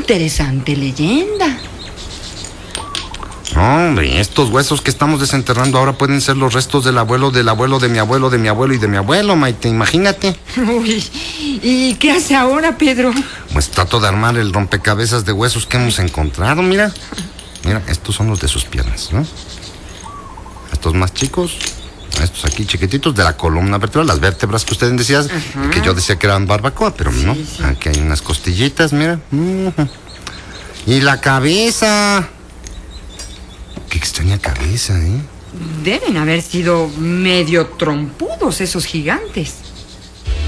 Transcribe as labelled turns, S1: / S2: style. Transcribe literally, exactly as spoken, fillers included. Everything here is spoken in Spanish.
S1: interesante leyenda.
S2: Hombre, estos huesos que estamos desenterrando ahora pueden ser los restos del abuelo, del abuelo, de mi abuelo, de mi abuelo y de mi abuelo, Maite, imagínate.
S1: Uy, ¿y qué hace ahora, Pedro?
S2: Pues trato de armar el rompecabezas de huesos que hemos encontrado, mira. Mira, estos son los de sus piernas, ¿no? Estos más chicos, estos aquí chiquititos de la columna vertebral, las vértebras que ustedes decían, uh-huh. que yo decía que eran barbacoa, pero sí, no. Sí. Aquí hay unas costillitas, mira. Uh-huh. Y la cabeza. Qué extraña cabeza, ¿eh?
S1: Deben haber sido medio trompudos esos gigantes.